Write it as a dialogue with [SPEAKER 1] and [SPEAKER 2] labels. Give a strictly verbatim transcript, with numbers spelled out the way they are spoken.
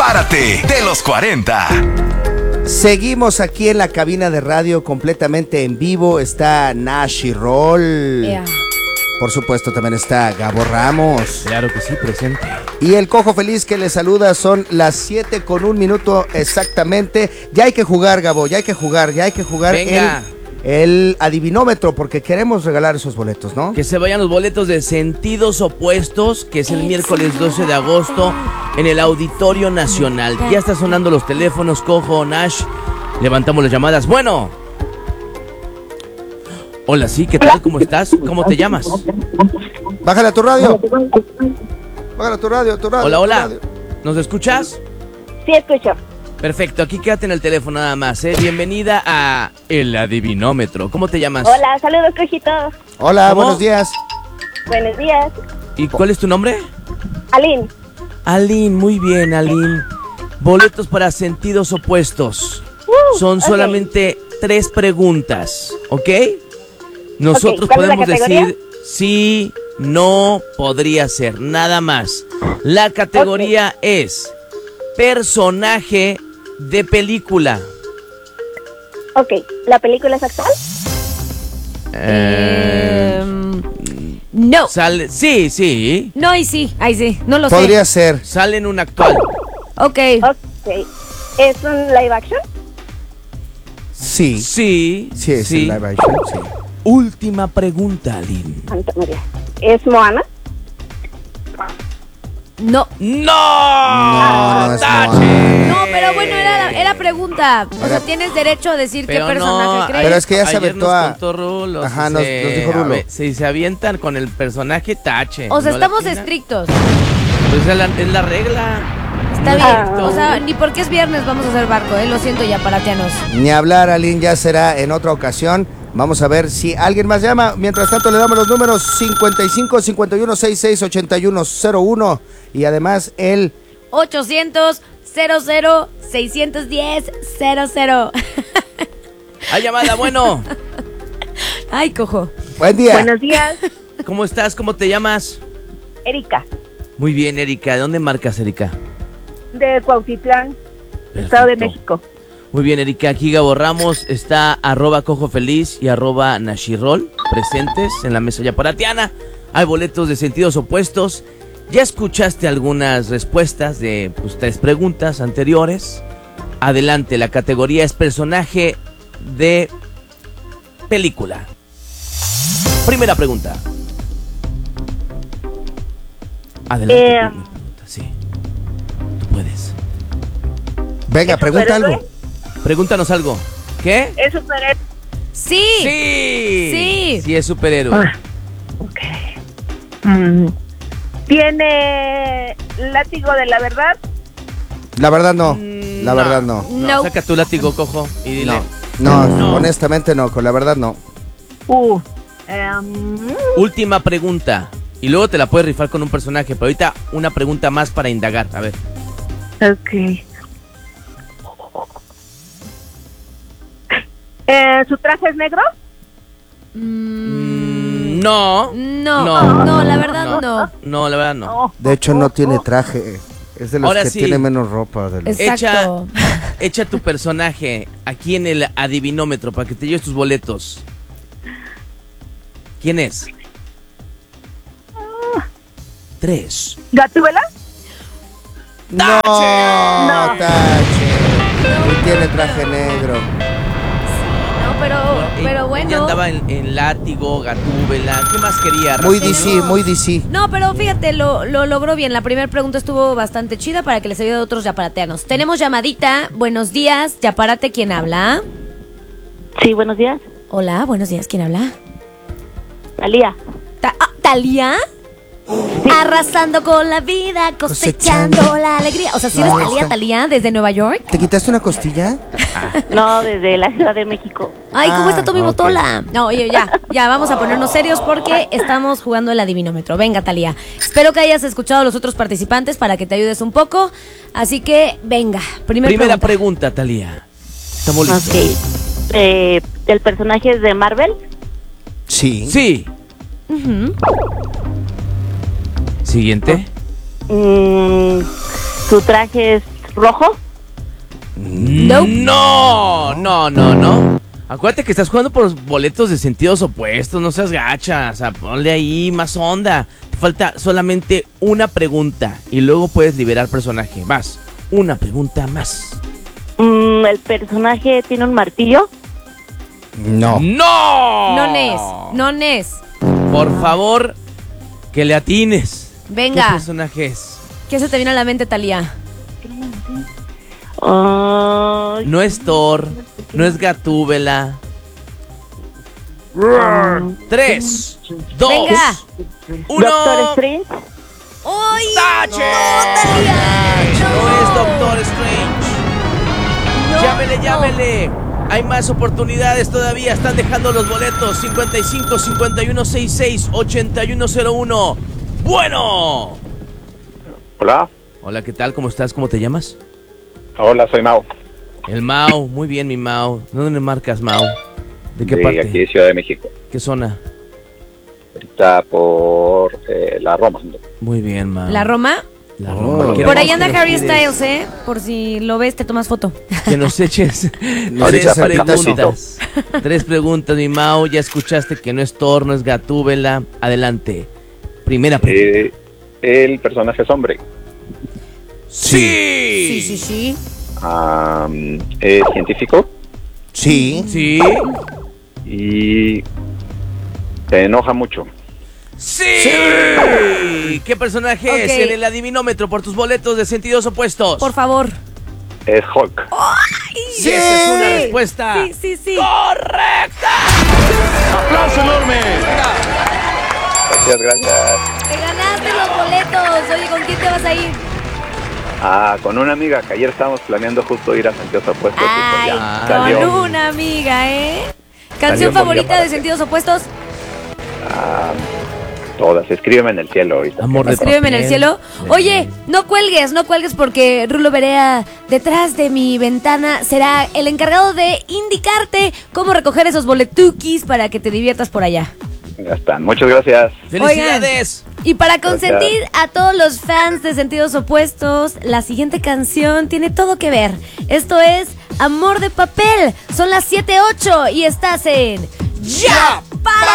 [SPEAKER 1] Párate de los cuarenta.
[SPEAKER 2] Seguimos aquí en la cabina de radio completamente en vivo. Está Nash y Roll.
[SPEAKER 3] Yeah.
[SPEAKER 2] Por supuesto también está Gabo Ramos.
[SPEAKER 4] Claro que sí, presente.
[SPEAKER 2] Y el Cojo Feliz que le saluda. Son las siete con un minuto exactamente. Ya hay que jugar, Gabo, ya hay que jugar, ya hay que jugar.
[SPEAKER 4] Venga.
[SPEAKER 2] El, el adivinómetro, porque queremos regalar esos boletos, ¿no?
[SPEAKER 4] Que se vayan los boletos de Sentidos Opuestos, que es el miércoles doce de agosto en el Auditorio Nacional. Ya están sonando los teléfonos, Cojo, Nash. Levantamos las llamadas. Bueno. Hola, sí, ¿qué tal? ¿Cómo estás? ¿Cómo te llamas?
[SPEAKER 2] Bájale a tu radio. Bájale a tu radio, tu radio.
[SPEAKER 4] Hola,
[SPEAKER 2] tu
[SPEAKER 4] hola.
[SPEAKER 2] radio.
[SPEAKER 4] ¿Nos escuchas?
[SPEAKER 5] Sí, escucho.
[SPEAKER 4] Perfecto, aquí quédate en el teléfono nada más, ¿eh? Bienvenida a El Adivinómetro. ¿Cómo te llamas?
[SPEAKER 5] Hola, saludos, Cojito.
[SPEAKER 2] Hola,
[SPEAKER 4] ¿Cómo?
[SPEAKER 2] buenos días.
[SPEAKER 5] Buenos días.
[SPEAKER 4] ¿Y cuál es tu nombre?
[SPEAKER 5] Aline.
[SPEAKER 4] Aline, muy bien, Aline. Boletos para Sentidos Opuestos.
[SPEAKER 5] Uh,
[SPEAKER 4] Son
[SPEAKER 5] ok.
[SPEAKER 4] solamente tres preguntas, ¿ok? Nosotros
[SPEAKER 5] Ok, ¿cuál es la
[SPEAKER 4] podemos
[SPEAKER 5] categoría?
[SPEAKER 4] decir sí, no, podría ser, nada más. La categoría es personaje de película.
[SPEAKER 5] Ok, ¿la película es actual?
[SPEAKER 4] Eh,
[SPEAKER 3] Em, no.
[SPEAKER 4] sale, sí, sí.
[SPEAKER 3] No, y sí. Ahí sí. No lo
[SPEAKER 2] Podría
[SPEAKER 3] sé.
[SPEAKER 2] ser.
[SPEAKER 4] Sale en un actual.
[SPEAKER 3] Ok.
[SPEAKER 5] Ok. ¿Es un live action?
[SPEAKER 2] Sí.
[SPEAKER 4] Sí,
[SPEAKER 2] Sí, es el live action, sí.
[SPEAKER 4] Última pregunta, Aline.
[SPEAKER 5] Santa María. ¿Es Moana?
[SPEAKER 3] No.
[SPEAKER 4] ¡No!
[SPEAKER 2] No, no es
[SPEAKER 4] ¡Tache!
[SPEAKER 2] Moana.
[SPEAKER 3] No, pero bueno, era, era pregunta. O sea,
[SPEAKER 2] Era-
[SPEAKER 3] tienes derecho a decir
[SPEAKER 4] Pero
[SPEAKER 3] qué personaje
[SPEAKER 4] no,
[SPEAKER 3] crees.
[SPEAKER 2] Pero es que ya se
[SPEAKER 4] ayer
[SPEAKER 2] aventó
[SPEAKER 4] nos
[SPEAKER 2] a-
[SPEAKER 4] contó Rulo,
[SPEAKER 2] Ajá,
[SPEAKER 4] si
[SPEAKER 2] nos-
[SPEAKER 4] se-
[SPEAKER 2] nos dijo
[SPEAKER 4] a
[SPEAKER 2] Rulo.
[SPEAKER 4] ver, si se avientan con el personaje, tache.
[SPEAKER 3] O sea,
[SPEAKER 4] ¿no la
[SPEAKER 3] estamos
[SPEAKER 4] atinan?
[SPEAKER 3] estrictos.
[SPEAKER 4] Pues es la, es la regla.
[SPEAKER 3] Está
[SPEAKER 4] No
[SPEAKER 3] bien.
[SPEAKER 4] estrictos.
[SPEAKER 3] O sea, ni porque es viernes vamos a hacer barco, ¿eh? Lo siento ya, paratianos.
[SPEAKER 2] Ni hablar, Aline, ya será en otra ocasión. Vamos a ver si alguien más llama. Mientras tanto, le damos los números cincuenta y cinco, cincuenta y uno, sesenta y seis, ochenta y uno, cero uno. Y además el...
[SPEAKER 3] ochocientos, cero cero, seiscientos diez, cero cero.
[SPEAKER 4] Hay llamada, bueno.
[SPEAKER 3] Ay, cojo.
[SPEAKER 2] Buen día.
[SPEAKER 5] Buenos días.
[SPEAKER 4] ¿Cómo estás? ¿Cómo te llamas?
[SPEAKER 5] Erika,
[SPEAKER 4] Muy bien, Erika. ¿De dónde marcas, Erika?
[SPEAKER 5] de Cuautitlán, Estado de
[SPEAKER 4] Perfecto.
[SPEAKER 5] México.
[SPEAKER 4] Muy bien, Erika. Aquí Gabo Ramos está arroba Cojo Feliz y arroba Nashirol presentes en la mesa yaparatiana. Hay boletos de Sentidos Opuestos. Ya escuchaste algunas respuestas de pues, tres preguntas anteriores. Adelante, la categoría es personaje de película. Primera pregunta. Adelante.
[SPEAKER 5] Eh,
[SPEAKER 4] primera pregunta, sí. Tú puedes.
[SPEAKER 2] Venga,
[SPEAKER 5] ¿Es
[SPEAKER 2] pregunta
[SPEAKER 5] superhéroe?
[SPEAKER 2] algo.
[SPEAKER 4] Pregúntanos algo. ¿Qué?
[SPEAKER 5] ¿Es superhéroe?
[SPEAKER 3] Sí.
[SPEAKER 4] Sí.
[SPEAKER 3] Sí.
[SPEAKER 4] Sí, es superhéroe.
[SPEAKER 5] Ah, ok. Mm, ¿Tiene látigo de la verdad?
[SPEAKER 2] La verdad no.
[SPEAKER 4] Mm,
[SPEAKER 2] La verdad no.
[SPEAKER 4] No,
[SPEAKER 3] No.
[SPEAKER 4] saca tu látigo, Cojo, y dile.
[SPEAKER 2] No,
[SPEAKER 4] No.
[SPEAKER 2] honestamente no. Con la verdad no.
[SPEAKER 5] Uh, em,
[SPEAKER 4] Última pregunta. Y luego te la puedes rifar con un personaje. Pero ahorita una pregunta más para indagar. A ver.
[SPEAKER 5] ok. Eh, ¿Su traje es negro?
[SPEAKER 3] Mm,
[SPEAKER 4] No.
[SPEAKER 3] no.
[SPEAKER 4] No.
[SPEAKER 3] No, la verdad no.
[SPEAKER 4] No, la verdad no.
[SPEAKER 5] No.
[SPEAKER 2] De hecho, no tiene traje. Es de los
[SPEAKER 4] Ahora
[SPEAKER 2] que
[SPEAKER 4] sí.
[SPEAKER 2] tiene menos ropa. De los...
[SPEAKER 3] Exacto.
[SPEAKER 4] Echa, echa tu personaje aquí en el adivinómetro para que te lleves tus boletos. ¿Quién es? Tres.
[SPEAKER 5] ¿Gatúbela?
[SPEAKER 2] No,
[SPEAKER 5] No.
[SPEAKER 2] Tache. Y tiene traje negro.
[SPEAKER 3] No, pero,
[SPEAKER 4] Eh,
[SPEAKER 3] pero
[SPEAKER 4] ella
[SPEAKER 3] bueno.
[SPEAKER 4] andaba en, en látigo, gatúbela. ¿Qué más quería?
[SPEAKER 2] Muy
[SPEAKER 4] Rafael?
[SPEAKER 2] D C, muy D C.
[SPEAKER 3] No, pero fíjate, lo, lo logró bien. La primera pregunta estuvo bastante chida para que les ayude a otros yaparateanos. Tenemos llamadita. Buenos días, Yaparate, ¿quién habla?
[SPEAKER 5] Sí, buenos días.
[SPEAKER 3] Hola, buenos días, ¿quién habla?
[SPEAKER 5] Talía.
[SPEAKER 3] Ta- ah, ¿Talía? Arrasando con la vida, cosechando,
[SPEAKER 2] Cosechando.
[SPEAKER 3] la alegría. O sea, si eres
[SPEAKER 2] Ahí
[SPEAKER 3] Talía,
[SPEAKER 2] está.
[SPEAKER 3] Talía, desde Nueva York.
[SPEAKER 2] ¿Te quitaste una costilla?
[SPEAKER 5] No, desde la Ciudad de México.
[SPEAKER 3] Ay, ¿cómo
[SPEAKER 2] Ah,
[SPEAKER 3] está tu mi
[SPEAKER 2] ok.
[SPEAKER 3] botola? No, oye, ya, ya, vamos a ponernos serios porque estamos jugando el adivinómetro. Venga, Talía. Espero que hayas escuchado a los otros participantes para que te ayudes un poco. Así que, venga, primer
[SPEAKER 4] Primera
[SPEAKER 3] pregunta.
[SPEAKER 4] pregunta, Talía. Estamos listos.
[SPEAKER 5] Ok. Eh, ¿El personaje es de Marvel?
[SPEAKER 2] Sí.
[SPEAKER 4] Sí.
[SPEAKER 3] Ujú.
[SPEAKER 4] Siguiente.
[SPEAKER 5] Mm, ¿Su traje es ¿Rojo?
[SPEAKER 3] Nope.
[SPEAKER 4] No, no, no, no. Acuérdate que estás jugando por los boletos de sentidos opuestos, no seas gacha, o sea, ponle ahí más onda. Te falta solamente una pregunta y luego puedes liberar personaje. Vas, una pregunta más.
[SPEAKER 5] Mm, ¿El personaje tiene un martillo?
[SPEAKER 2] No.
[SPEAKER 4] ¡No!
[SPEAKER 3] No nes, no nes.
[SPEAKER 4] Por favor, que le atines.
[SPEAKER 3] Venga.
[SPEAKER 4] ¿Qué personaje es?
[SPEAKER 3] ¿Qué se te viene a la mente, Talía?
[SPEAKER 5] Ay,
[SPEAKER 4] No es Thor, no es Gatúbela. Tres, dos,
[SPEAKER 3] Venga.
[SPEAKER 4] uno.
[SPEAKER 5] ¿Doctor Strange?
[SPEAKER 3] ¡Uy!
[SPEAKER 4] ¡Tache! No es Doctor Strange.
[SPEAKER 3] No,
[SPEAKER 4] Llámele,
[SPEAKER 3] no.
[SPEAKER 4] llámele. Hay más oportunidades todavía. Están dejando los boletos. cincuenta y cinco, cincuenta y uno, sesenta y seis, ochenta y uno cero uno. Bueno.
[SPEAKER 6] Hola,
[SPEAKER 4] Hola, ¿qué tal? ¿Cómo estás? ¿Cómo te llamas?
[SPEAKER 6] hola, soy Mau,
[SPEAKER 4] El Mau. Muy bien, mi Mau. ¿Dónde me marcas, Mau? ¿De qué
[SPEAKER 6] de
[SPEAKER 4] parte?
[SPEAKER 6] aquí de Ciudad de México.
[SPEAKER 4] ¿Qué zona?
[SPEAKER 6] Ahorita por eh, la Roma.
[SPEAKER 4] Muy bien, Mau.
[SPEAKER 3] ¿La Roma?
[SPEAKER 4] La
[SPEAKER 2] Oh.
[SPEAKER 4] Roma. ¿Qué
[SPEAKER 3] Por ahí
[SPEAKER 4] hermoso
[SPEAKER 3] anda
[SPEAKER 4] que
[SPEAKER 3] Harry
[SPEAKER 4] nos quieres.
[SPEAKER 3] Styles, ¿eh? Por si lo ves, te tomas foto.
[SPEAKER 4] Que nos eches
[SPEAKER 2] Nos
[SPEAKER 4] tres
[SPEAKER 2] eches el
[SPEAKER 4] preguntas. Tres preguntas, mi Mau. Ya escuchaste que no es Thor, no es Gatúbela. Adelante. Primera pregunta.
[SPEAKER 6] Eh, el personaje es hombre.
[SPEAKER 4] ¡Sí!
[SPEAKER 3] Sí, sí, sí.
[SPEAKER 6] Am, es científico
[SPEAKER 2] Sí.
[SPEAKER 4] ¿Sí?
[SPEAKER 6] y se enoja mucho.
[SPEAKER 4] ¡Sí! ¿Qué personaje es
[SPEAKER 3] Ok.
[SPEAKER 4] en el adivinómetro por tus boletos de sentidos opuestos?
[SPEAKER 3] Por favor.
[SPEAKER 6] Es Hulk.
[SPEAKER 4] Sí, esa es una respuesta.
[SPEAKER 3] Sí, sí, sí.
[SPEAKER 4] ¡Correcta!
[SPEAKER 1] ¡Aplauso enorme!
[SPEAKER 6] Gracias, gracias.
[SPEAKER 3] Te ganaste los boletos. Oye, ¿con quién te vas a ir?
[SPEAKER 6] Ah, con una amiga que ayer estábamos planeando justo ir a Sentidos Opuestos. y pues
[SPEAKER 3] Ay,
[SPEAKER 6] ya
[SPEAKER 3] con
[SPEAKER 6] salió.
[SPEAKER 3] una amiga, ¿eh? ¿Canción
[SPEAKER 6] Salió por
[SPEAKER 3] favorita
[SPEAKER 6] llamada,
[SPEAKER 3] de
[SPEAKER 6] sí.
[SPEAKER 3] Sentidos Opuestos?
[SPEAKER 6] Ah, todas. Escríbeme en el cielo ahorita.
[SPEAKER 4] Amor de
[SPEAKER 3] Escríbeme en el
[SPEAKER 4] papel.
[SPEAKER 3] cielo.
[SPEAKER 4] Muy
[SPEAKER 3] Oye,
[SPEAKER 4] bien.
[SPEAKER 3] no cuelgues, no cuelgues porque Rulo Berea, detrás de mi ventana, será el encargado de indicarte cómo recoger esos boletukis para que te diviertas por allá.
[SPEAKER 6] Ya están. Muchas gracias.
[SPEAKER 4] ¡Felicidades!
[SPEAKER 3] Y para consentir
[SPEAKER 6] Gracias.
[SPEAKER 3] a todos los fans de Sentidos Opuestos, la siguiente canción tiene todo que ver. Esto es Amor de Papel. Son las siete ocho y estás en Ya para